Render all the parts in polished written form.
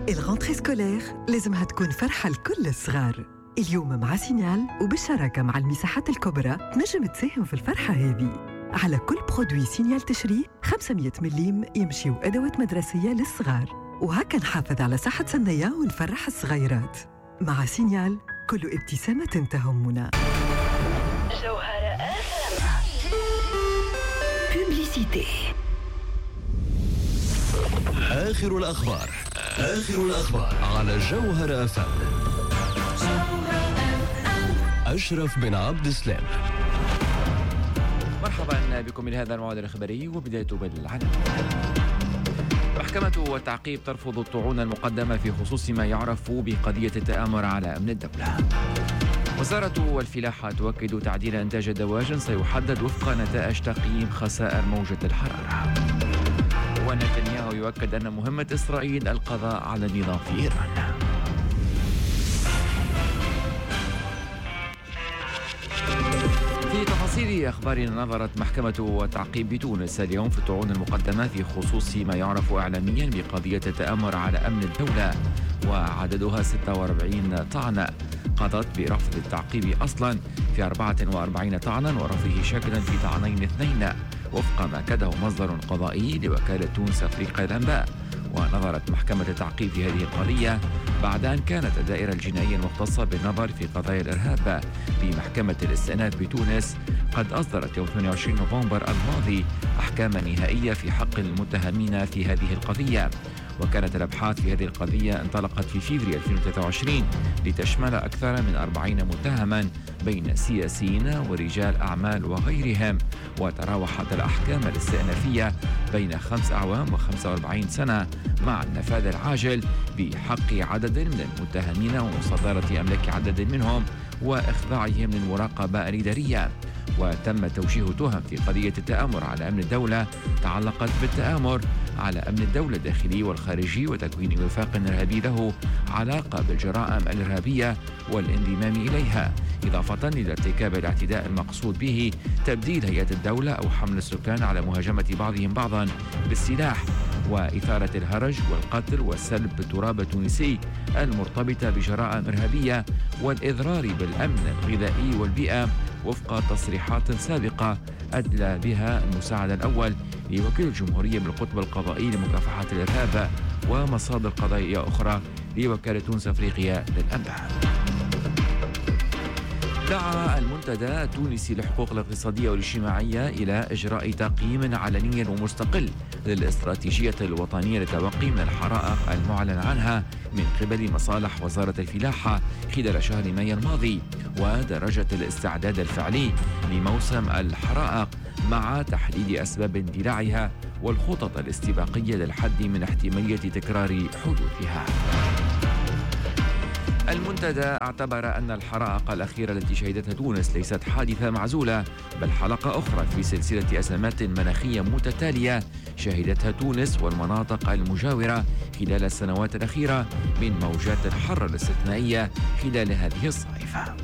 الغونتري سكولير لازمها تكون فرحة لكل الصغار. اليوم مع سينيال وبالشراكة مع المساحات الكبرى تنجم تساهم في الفرحة هذه. على كل برودوي سينيال تشريه 500 مليم يمشيو أدوات مدرسية للصغار، وهكا نحافظ على صحة سنية ونفرح الصغيرات. مع سينيال كل ابتسامة تهمنا. جوهرة بوبليسيتي. آخر الأخبار على جوهرة FM. أشرف بن عبد السلام. مرحبا بكم إلى هذا الموعد الإخباري، وبداية بالعناوين. محكمة التعقيب ترفض الطعون المقدمة في خصوص ما يعرف بقضية التآمر على أمن الدولة. وزارة الفلاحة تؤكد تعديل إنتاج الدواجن سيحدد وفق نتائج تقييم خسائر موجة الحرارة. ونتنياهو يؤكد أن مهمة إسرائيل القضاء على النظام في إيران. في تفاصيل أخبارنا، نظرت محكمة التعقيب بتونس اليوم في الطعون المقدمة في خصوص ما يعرف إعلاميا بقضية التآمر على أمن الدولة، وعددها 46 طعنا. قضت برفض التعقيب أصلا في 44 طعنا ورفضه شكلا في طعنين 2 وفق ما كده مصدر قضائي لوكالة تونس أفريقيا الأنباء. ونظرت محكمة التعقيب في هذه القضية بعد أن كانت الدائرة الجنائية المختصة بالنظر في قضايا الإرهاب بمحكمة الاستئناف بتونس قد أصدرت يوم 28 نوفمبر الماضي أحكاما نهائية في حق المتهمين في هذه القضية. وكانت الأبحاث في هذه القضية انطلقت في فبراير 2023 لتشمل أكثر من 40 متهما بين سياسيين ورجال أعمال وغيرهم، وتراوحت الأحكام الاستئنافية بين 5 أعوام و45 سنة مع النفاذ العاجل بحق عدد من المتهمين ومصادرة أملاك عدد منهم وإخضاعهم للمراقبة الإدارية. وتم توجيه تهم في قضية التآمر على أمن الدولة تعلقت بالتآمر على أمن الدولة الداخلي والخارجي وتكوين وفاق إرهابي له علاقة بالجرائم الإرهابية والانضمام إليها، إضافة إلى ارتكاب الاعتداء المقصود به تبديل هيئة الدولة أو حمل السكان على مهاجمة بعضهم بعضا بالسلاح، وإثارة الهرج والقتل وسلب التراب التونسي المرتبطة بجرائم إرهابية والإضرار بالأمن الغذائي والبيئة وفق تصريحات سابقة أدلى بها المساعد الأول لوكيل الجمهورية بالقطب القضائي لمكافحة الإرهاب ومصادر قضائية أخرى لوكالة تونس أفريقيا للأنباء. دعا المنتدى التونسي للحقوق الاقتصادية والاجتماعية إلى إجراء تقييم علني ومستقل للاستراتيجية الوطنية للتوقي من الحرائق المعلن عنها من قبل مصالح وزارة الفلاحة خلال شهر مايو الماضي، ودرجة الاستعداد الفعلي لموسم الحرائق مع تحديد أسباب اندلاعها والخطط الاستباقية للحد من احتمالية تكرار حدوثها. المنتدى اعتبر أن الحرائق الأخيرة التي شهدتها تونس ليست حادثة معزولة، بل حلقة أخرى في سلسلة أزمات مناخية متتالية شهدتها تونس والمناطق المجاورة خلال السنوات الأخيرة من موجات الحر الاستثنائية خلال هذه الصيف.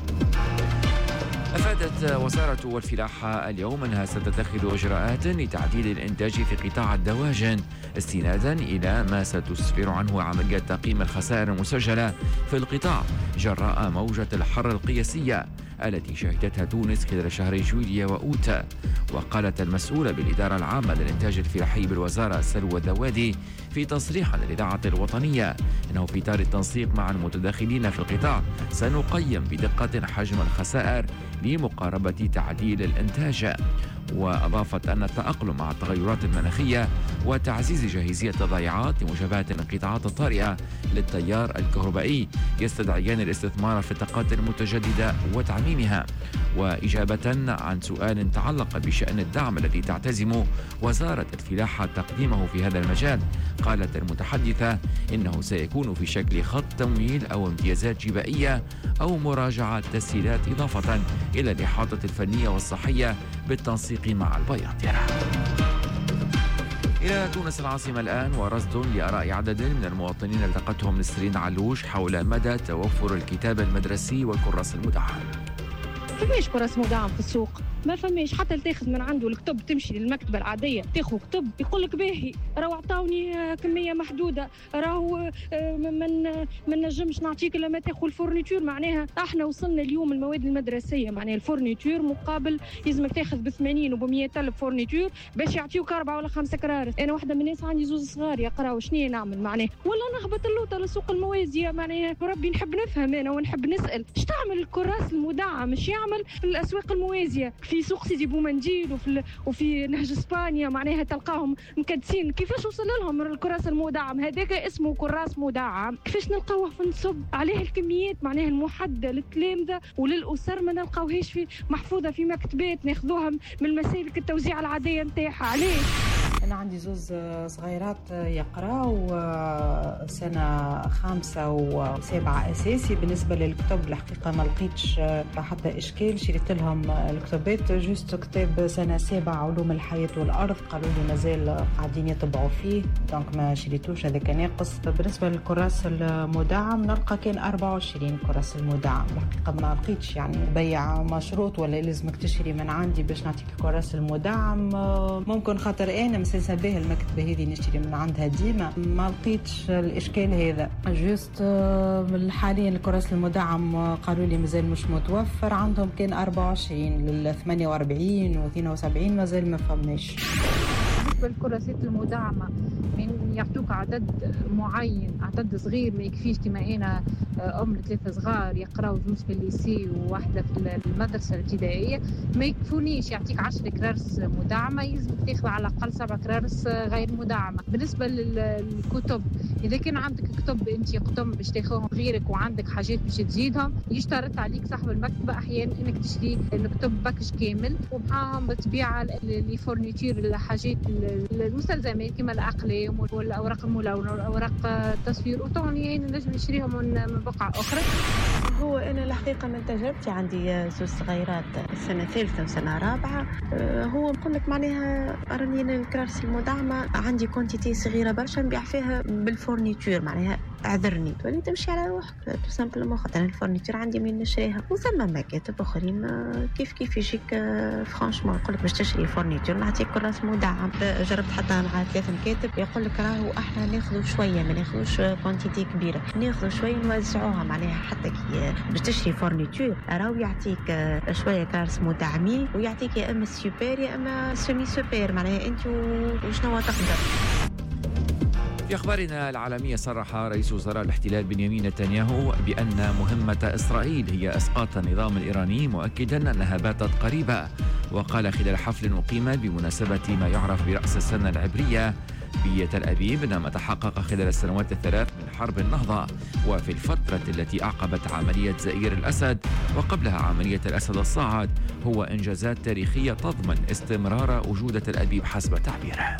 أفادت وزارة الفلاحة اليوم أنها ستتخذ إجراءات لتعديل الإنتاج في قطاع الدواجن استنادا إلى ما ستسفر عنه عملية تقييم الخسائر المسجلة في القطاع جراء موجة الحر القياسية التي شهدتها تونس خلال شهري جويليا وأوت. وقالت المسؤولة بالإدارة العامة للإنتاج الفلاحي بالوزارة سلوى الذوادي في تصريح للإذاعة الوطنية أنه في إطار التنسيق مع المتداخلين في القطاع سنقيم بدقة حجم الخسائر لمقاربة تعديل الإنتاج. وأضافت أن التأقلم مع التغيرات المناخية وتعزيز جاهزية الضائعات لمجابهة الانقطاعات الطارئة للتيار الكهربائي يستدعيان الاستثمار في الطاقات المتجددة وتعميمها. وإجابة عن سؤال تعلق بشأن الدعم الذي تعتزم وزارة الفلاحة تقديمه في هذا المجال، قالت المتحدثة إنه سيكون في شكل خط تمويل أو امتيازات جبائية أو مراجعة تسهيلات، إضافة إلى الإحاطة الفنية والصحية بالتنسيق مع البياضرة. إلى تونس العاصمة الآن، ورصد لآراء عدد من المواطنين التقتهم نسرين علوش حول مدى توفر الكتاب المدرسي والكراس المدعم. فماش كراس مدعم في السوق، ما فماش حتى تاخذ من عنده الكتب تمشي للمكتبه العاديه تاخذ كتب يقول لك باهي راهو عطاوني كميه محدوده راهو ما نجمش نعطيك الا ما تاخذ الفورنيتور. معناها احنا وصلنا اليوم المواد المدرسيه معناها الفورنيتور مقابل لازمك تاخذ ب 80 وب 100 الف فورنيتور باش يعطيوك 4 ولا 5 كرارس. انا واحده من الناس عندي زوز صغار يقراو شنو نعمل معناها ولا نهبط اللوطه لسوق الموازيه معناها ربي نحب نفهم انا ونحب نسال اش تعمل الكراس المدعم اش يعمل في الاسواق الموازيه في سوق سيدي بومنجيل وفي نهج اسبانيا معناها تلقاهم مكدسين. كيفاش وصل لهم الكراس المدعم هذاك اسمه كراس مدعم؟ كيفاش نلقاوه في النصب عليه الكميات معناها المحدده للتلامذه وللاسر ما نلقاوهاش في محفوظه في مكتبات ناخذوها من المسالك التوزيع العاديه نتاعها. عليه أنا عندي زوز صغيرات يقراوا سنة 5 و7 أساسي. بالنسبة للكتب الحقيقة ما لقيتش حتى إشكال، شريت لهم الكتبات جوست كتاب سنة 7 علوم الحياة والأرض قالوا لي مازال قاعدين يطبعوا فيه دونك ما شريتوش هذاك ناقص. بالنسبة للكراس المدعم نلقى كان 24 كراس المدعم الحقيقة ما لقيتش يعني بيع مشروط ولا لازمك تشتري من عندي باش نعطيك الكراس المدعم. ممكن خاطر أنا مسلسل به المكتبة هذه نشتري من عندها ديما ما لقيتش الإشكال هذا. جوست حاليا الكراس المدعم قالوا لي مازال مش متوفر عندهم كان 24 لل 48 و 72 مازال ما فهمناش. بالنسبة للكراسات المدعمة من يعطوك عدد معين عدد صغير ما يكفيش كما أنا أم 3 صغار يقراوا جوز في الليسي وواحدة في المدرسة الابتدائية ما يكفونيش يعطيك 10 كرارس مدعمة يلزمك تاخذ على الأقل 7 كرارس غير مدعمة. بالنسبة للكتب إذا كان عندك كتب أنت قدم باش تاخذهم غيرك وعندك حاجات باش تزيدهم يشترط عليك صاحب المكتبة أحيانا أنك تشتري الكتب باكج كامل ومعاهم بالطبيعة اللي فورنيتور الحاجات المستلزمات كما الأقلام والأوراق الملونة والأوراق التصوير وطوني أنا نجم نشتريهم من بقعة أخرى. هو أنا الحقيقة من تجربتي عندي زوج صغيرات سنة 3 وسنة 4 هو نقول لك معناها راني الكراسي المدعمة عندي كونتيتي صغيرة برشا نبيع فيها بالفورنيتور معناها اعذرني تولي تمشي على روحك تو سامبلومون خاطر الفورنيتور عندي من نشريها. وثم مكاتب اخرين كيف يجيك فرانشمون يقول لك باش تشري فورنيتور نعطيك كراس مدعم. جربت حتى مع 3 مكاتب يقول لك راهو احنا ناخذوا شويه ما ناخذوش كونتيتي كبيره ناخذوا شويه نوزعوها معناها حتى كي باش تشري فورنيتور راهو يعطيك شويه كراس مدعمين ويعطيك يا اما سوبر يا اما سيمي سوبر معناها انت وشنو تقدر. في أخبارنا العالمية صرح رئيس وزراء الاحتلال بنيامين نتنياهو بأن مهمة إسرائيل هي إسقاط النظام الإيراني مؤكدا أنها باتت قريبة. وقال خلال حفل أقيم بمناسبة ما يعرف برأس السنة العبرية بتل أبيب أن ما تحقق خلال السنوات الثلاث من حرب النهضة وفي الفترة التي أعقبت عملية زئير الأسد وقبلها عملية الأسد الصاعد هو إنجازات تاريخية تضمن استمرار وجود تل أبيب حسب تعبيره.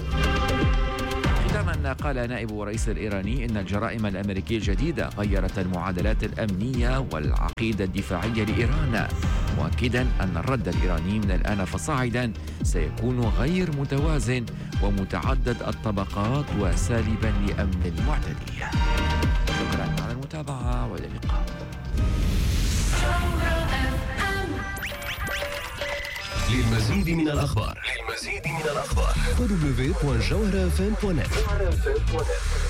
ختاما قال نائب رئيس الإيراني إن الجرائم الأمريكية الجديدة غيرت المعادلات الأمنية والعقيدة الدفاعية لإيران مؤكدا أن الرد الإيراني من الآن فصاعدا سيكون غير متوازن ومتعدد الطبقات وسالبا لأمن المعتدي. شكرا على المتابعة وإلى اللقاء. للمزيد من الأخبار www.jawharafm.net